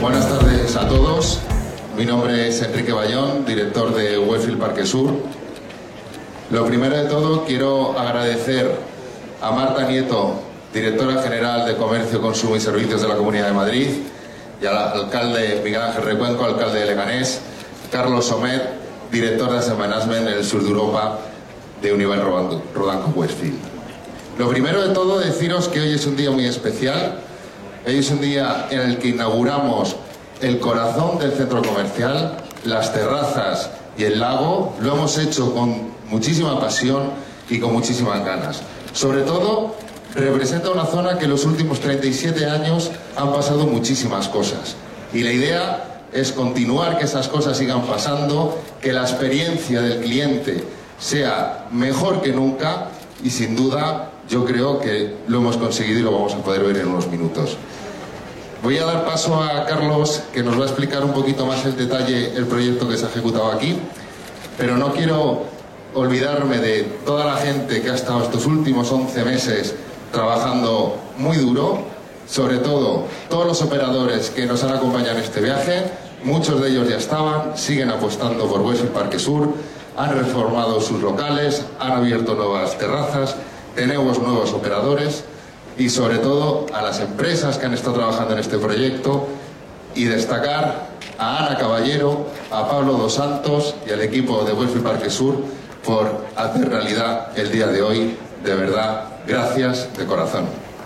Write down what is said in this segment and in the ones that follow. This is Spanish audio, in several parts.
Buenas tardes a todos. Mi nombre es Enrique Bayón, director de Westfield Parque Sur. Lo primero de todo, quiero agradecer a Marta Nieto, directora general de Comercio, Consumo y Servicios de la Comunidad de Madrid, y al alcalde Miguel Ángel Recuenco, alcalde de Leganés, Carlos Somet, director de Asset Management en el sur de Europa de Unibail Rodamco Westfield. Lo primero de todo, deciros que hoy es un día muy especial. Hoy es un día en el que inauguramos el corazón del centro comercial, las terrazas y el lago. Lo hemos hecho con muchísima pasión y con muchísimas ganas. Sobre todo, representa una zona que en los últimos 37 años han pasado muchísimas cosas. Y la idea es continuar que esas cosas sigan pasando, que la experiencia del cliente sea mejor que nunca y sin duda yo creo que lo hemos conseguido y lo vamos a poder ver en unos minutos. Voy a dar paso a Carlos, que nos va a explicar un poquito más el detalle el proyecto que se ha ejecutado aquí, pero no quiero olvidarme de toda la gente que ha estado estos últimos 11 meses trabajando muy duro, sobre todo todos los operadores que nos han acompañado en este viaje. Muchos de ellos ya estaban, siguen apostando por Westfield Parque Sur, han reformado sus locales, han abierto nuevas terrazas, tenemos nuevos operadores y sobre todo a las empresas que han estado trabajando en este proyecto, y destacar a Ana Caballero, a Pablo Dos Santos y al equipo de Westfield Parque Sur por hacer realidad el día de hoy. De verdad, gracias de corazón.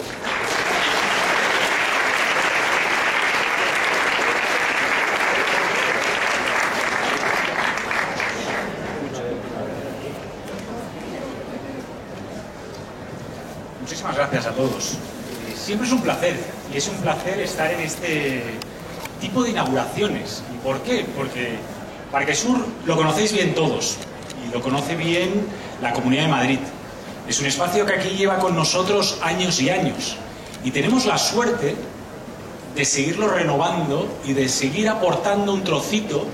Muchísimas gracias a todos. Siempre es un placer, y es un placer estar en este tipo de inauguraciones. ¿Y por qué? Porque Parque Sur lo conocéis bien todos, y lo conoce bien la Comunidad de Madrid. Es un espacio que aquí lleva con nosotros años y años, y tenemos la suerte de seguirlo renovando y de seguir aportando un trocito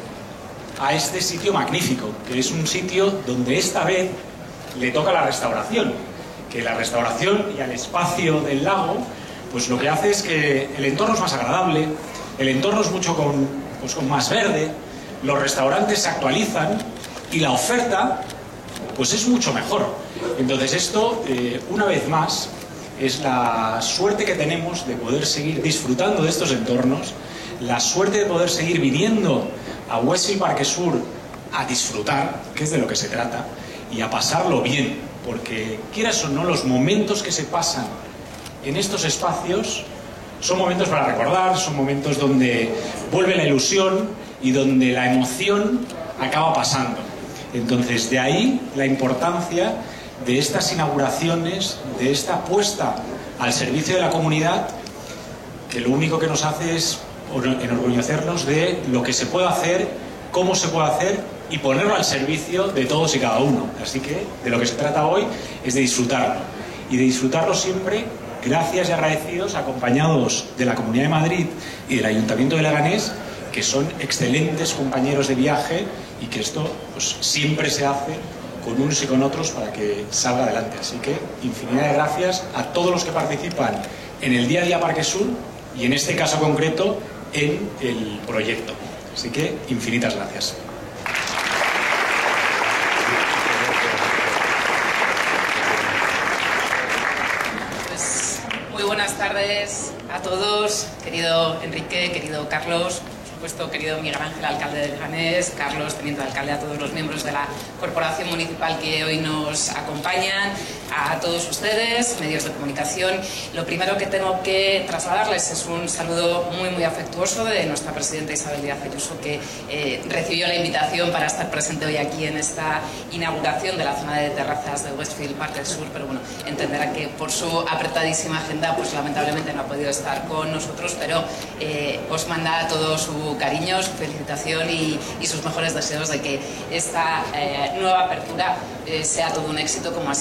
a este sitio magnífico, que es un sitio donde esta vez le toca la restauración. Que la restauración y al espacio del lago, pues lo que hace es que el entorno es más agradable, el entorno es mucho con más verde, los restaurantes se actualizan y la oferta pues es mucho mejor. Entonces esto, una vez más, es la suerte que tenemos de poder seguir disfrutando de estos entornos, la suerte de poder seguir viniendo a Westfield Parque Sur a disfrutar, que es de lo que se trata, y a pasarlo bien. Porque, quieras o no, los momentos que se pasan en estos espacios son momentos para recordar, son momentos donde vuelve la ilusión y donde la emoción acaba pasando. Entonces, de ahí la importancia de estas inauguraciones, de esta puesta al servicio de la comunidad, que lo único que nos hace es enorgullecernos de lo que se puede hacer, cómo se puede hacer, y ponerlo al servicio de todos y cada uno. Así que de lo que se trata hoy es de disfrutarlo. Y de disfrutarlo siempre gracias y agradecidos, acompañados de la Comunidad de Madrid y del Ayuntamiento de Leganés, que son excelentes compañeros de viaje, y que esto pues siempre se hace con unos y con otros para que salga adelante. Así que infinidad de gracias a todos los que participan en el día a día Parque Sur, y en este caso concreto en el proyecto. Así que infinitas gracias. Buenas tardes a todos, querido Enrique, querido Carlos, por supuesto, querido Miguel Ángel, alcalde de Leganés, Carlos, teniente de alcalde, a todos los miembros de la corporación municipal que hoy nos acompañan, a todos ustedes, medios de comunicación. Lo primero que tengo que trasladarles es un saludo muy, muy afectuoso de nuestra presidenta Isabel Díaz Ayuso, que recibió la invitación para estar presente hoy aquí en esta inauguración de la zona de terrazas de Westfield Parque Sur, pero bueno, entenderá que por su apretadísima agenda, pues lamentablemente no ha podido estar con nosotros, pero os manda a todos su cariño, su felicitación y sus mejores deseos de que esta nueva apertura sea todo un éxito, como así